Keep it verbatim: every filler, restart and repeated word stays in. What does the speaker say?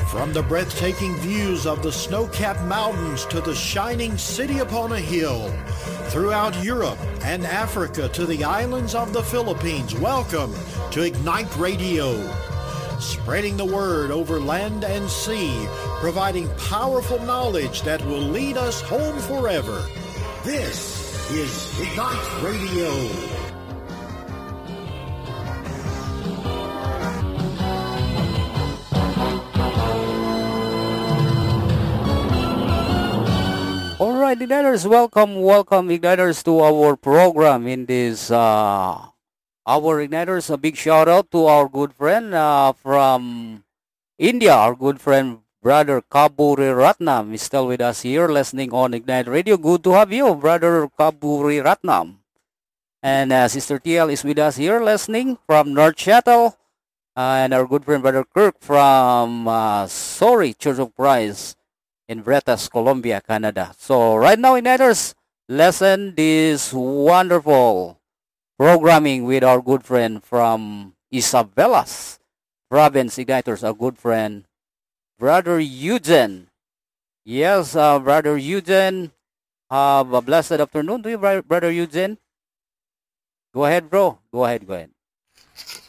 From the breathtaking views of the snow-capped mountains to the shining city upon a hill, throughout Europe and Africa to the islands of the Philippines, welcome to Ignite Radio. Spreading the word over land and sea, providing powerful knowledge that will lead us home forever. This is Ignite Radio. All right, Igniters, welcome, welcome, Igniters, to our program in this, uh, our Igniters. A big shout out to our good friend uh, from India, our good friend, Brother Kaburi Ratnam, is still with us here, listening on Ignite Radio. Good to have you, Brother Kaburi Ratnam. And uh, Sister T L is with us here, listening from North Seattle. Uh, and our good friend, Brother Kirk from uh, Sorry Church of Christ in Bretas, Colombia, Canada. So right now, Igniters, listen this wonderful programming with our good friend from Isabella's province, Igniters, our good friend, Brother Eugene. Yes, uh, Brother Eugene, have a blessed afternoon to you, Brother Eugene. Go ahead, bro. Go ahead, go ahead.